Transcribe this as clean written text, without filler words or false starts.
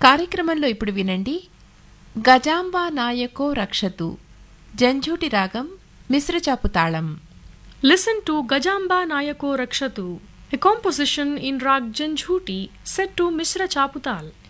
కార్యక్రమంలో ఇప్పుడు వినండి గజాంబా నాయకో రక్షతు జంఝూటి రాగం మిశ్రచాపు తాళం. Listen to Gajamba Nayako Rakshatu, a composition in Rag Janjhuti set to Mishra Chaputal.